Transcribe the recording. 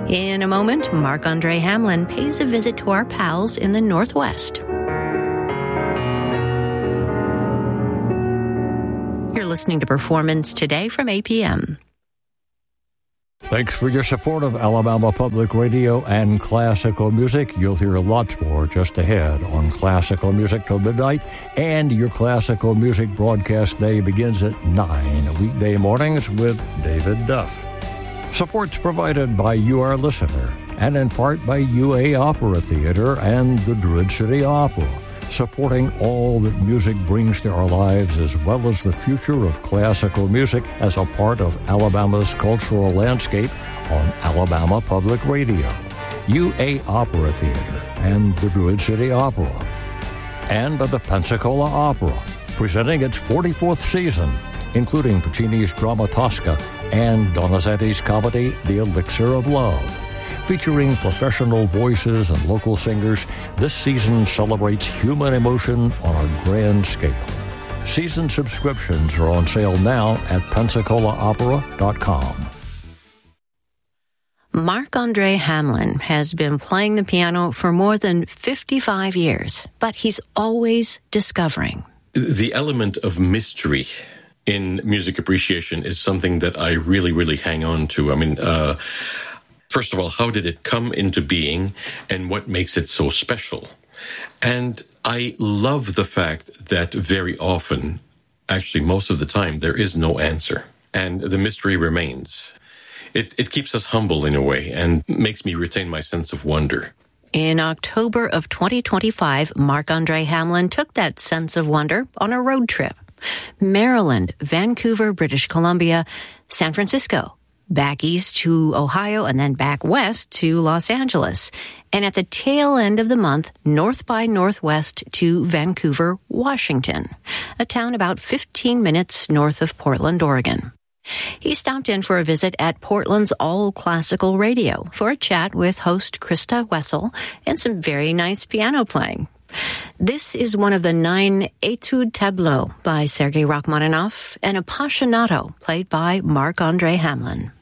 In a moment, Marc-Andre Hamlin pays a visit to our pals in the Northwest. You're listening to Performance Today from APM. Thanks for your support of Alabama Public Radio and classical music. You'll hear lots more just ahead on Classical Music till midnight, and your classical music broadcast day begins at 9 weekday mornings with David Duff. Support's provided by you, our listener, and in part by UA Opera Theater and the Druid City Opera, supporting all that music brings to our lives as well as the future of classical music as a part of Alabama's cultural landscape on Alabama Public Radio, UA Opera Theater and the Druid City Opera, and by the Pensacola Opera, presenting its 44th season, including Puccini's drama Tosca and Donizetti's comedy The Elixir of Love. Featuring professional voices and local singers, this season celebrates human emotion on a grand scale. Season subscriptions are on sale now at PensacolaOpera.com. Marc-Andre Hamlin has been playing the piano for more than 55 years, but he's always discovering. The element of mystery in music appreciation is something that I really, really hang on to. I mean, first of all, how did it come into being and what makes it so special? And I love the fact that very often, actually most of the time, there is no answer. And the mystery remains. It keeps us humble in a way and makes me retain my sense of wonder. In October of 2025, Marc-Andre Hamlin took that sense of wonder on a road trip. Maryland, Vancouver, British Columbia, San Francisco, back east to Ohio, and then back west to Los Angeles. And at the tail end of the month, north by northwest to Vancouver, Washington, a town about 15 minutes north of Portland, Oregon. He stopped in for a visit at Portland's All Classical Radio for a chat with host Krista Wessel and some very nice piano playing. This is one of the 9 Etude Tableaux by Sergei Rachmaninoff and Appassionato played by Marc-Andre Hamlin.